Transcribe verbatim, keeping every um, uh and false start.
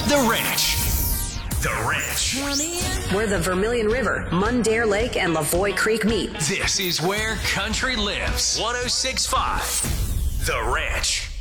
The Ranch. The Ranch. Where the Vermilion River, Mundare Lake, and Lavoy Creek meet. This is where country lives. one oh six point five. The Ranch.